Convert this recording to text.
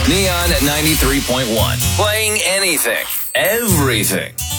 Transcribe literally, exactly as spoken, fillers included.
Neon at ninety-three point one. Playing anything, everything.